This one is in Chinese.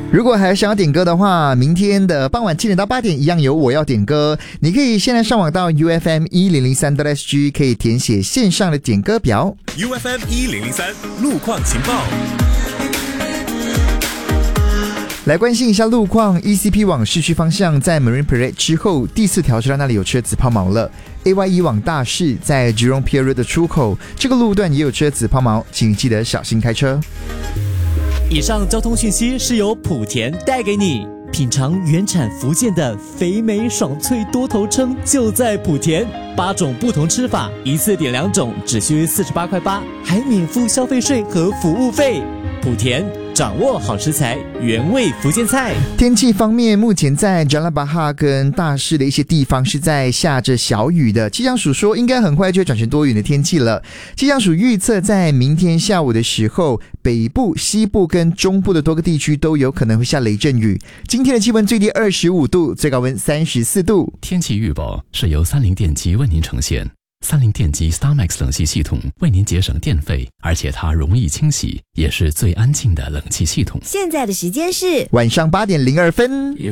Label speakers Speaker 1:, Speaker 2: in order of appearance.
Speaker 1: 如果还想要点歌的话，明天的傍晚7点到8点一样有我要点歌。你可以现在上网到 UFM1003.SG， 可以填写线上的点歌表。
Speaker 2: UFM1003 路况情报。
Speaker 1: 来关心一下路况 ，ECP 往市区方向在 Marine Parade 之后第4条车道那里有车子抛锚了。AYE 往大市在 Jurong Pier Road 的出口，这个路段也有车子抛锚，请记得小心开车。
Speaker 3: 以上交通讯息是由莆田带给你。品尝原产福建的肥美爽脆多头称就在莆田，8种不同吃法，一次点2种只需48.8块，还免付消费税和服务费。莆田掌握好食材，原味福建菜。
Speaker 1: 天气方面，目前在 Jalan Bahar 跟大市的一些地方是在下着小雨的。气象署说，应该很快就会转成多云的天气了。气象署预测，在明天下午的时候，北部、西部跟中部的多个地区都有可能会下雷阵雨。今天的气温最低25度，最高温34度。
Speaker 4: 天气预报是由30电机为您呈现。30电机 StarMax 冷气系统为您节省电费，而且它容易清洗，也是最安静的冷气系统。
Speaker 5: 现在的时间是
Speaker 1: 晚上8点02分。